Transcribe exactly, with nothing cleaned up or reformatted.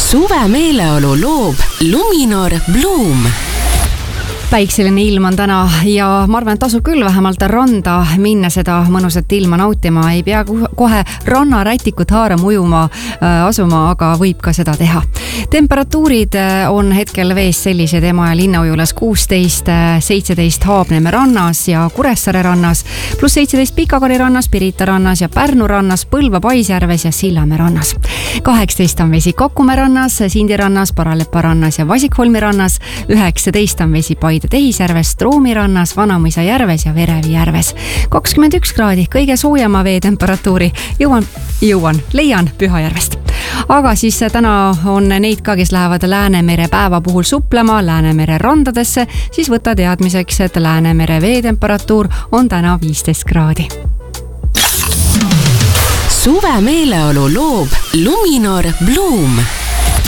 Suve meeleolu loob Luminor Bloom. Päikseline ilm on täna ja ma arvan, et tasub küll vähemalt randa minna seda mõnusat ilma nautima. Ei pea kohe rannarätikut haarama ujuma asuma, aga võib ka seda teha. Temperatuurid on hetkel vees sellised Emajõe linnaujulas kuusteist, seitseteist Haabneme rannas ja Kuressaare rannas, pluss seitseteist Pikakari rannas, Pirita rannas ja Pärnu rannas, Põlva Paisjärves ja Sillamäe rannas. kaheksateist on vesi Kokumäe rannas, Sindi rannas, Paralepa rannas ja Vasikholmi rannas, üheksateist on vesi Paide Tehisjärves, Stroomi rannas, Vanamõisa järves ja Verevi järves. kakskümmend üks kraadi, kõige soojema vee temperatuuri jõuan, jõuan, leian Pühajärvest. Aga siis täna on neid ka, kes lähevad Läänemere päeva puhul suplema Läänemere randadesse, siis võta teadmiseks, et Läänemere vee temperatuur on täna viisteist kraadi. Suve meeleolu loob Luminor Bloom.